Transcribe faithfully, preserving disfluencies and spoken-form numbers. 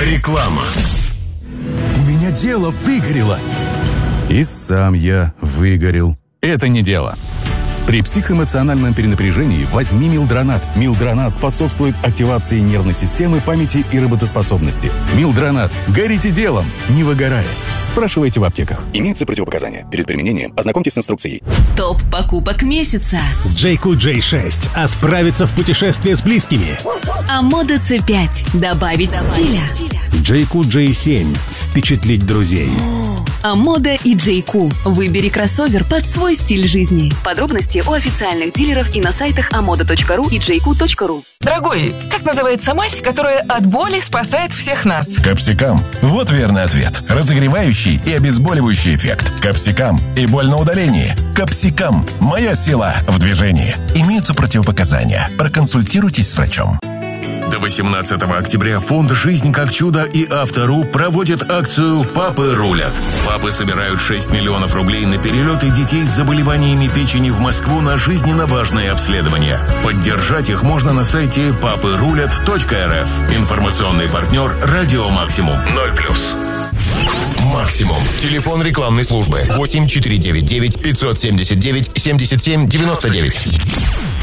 Реклама. У меня дело выгорело. И сам я выгорел. Это не дело. При психоэмоциональном перенапряжении возьми Милдронат. Милдронат способствует активации нервной системы, памяти и работоспособности. Милдронат. Горите делом, не выгорая. Спрашивайте в аптеках. Имеются противопоказания. Перед применением ознакомьтесь с инструкцией. Топ покупок месяца. джей кью джей шесть. Отправиться в путешествие с близкими. Амода си пять. Добавить стиля. джей кью джей семь. Впечатлить друзей. Амода и джей кью. Выбери кроссовер под свой стиль жизни. Подробности у официальных дилеров и на сайтах амода точка ру и джей кью точка ру. Дорогой, как называется мазь, которая от боли спасает всех нас? Капсикам. Вот верный ответ. Разогревающий и обезболивающий эффект. Капсикам и боль на удалении. Капсикам. Моя сила в движении. Имеются противопоказания. Проконсультируйтесь с врачом. До восемнадцатого октября фонд «Жизнь как чудо» и Автору проводят акцию «Папы рулят». Папы собирают шесть миллионов рублей на перелеты детей с заболеваниями печени в Москву на жизненно важные обследования. Поддержать их можно на сайте папы рулят точка эр эф. Информационный партнер «Радио Максимум». ноль плюс. Максимум. Телефон рекламной службы восемь четыре девять девять пятьсот семьдесят девять семьдесят семь девяносто девять.